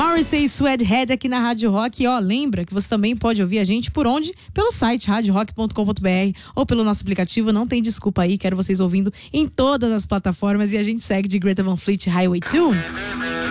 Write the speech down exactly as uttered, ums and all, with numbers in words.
Morrissey Sweathead aqui na Rádio Rock. E ó, lembra que você também pode ouvir a gente por onde? Pelo site rádio rock ponto com ponto b r ou pelo nosso aplicativo. Não tem desculpa aí, quero vocês ouvindo em todas as plataformas. E a gente segue de Greta Van Fleet, Highway dois.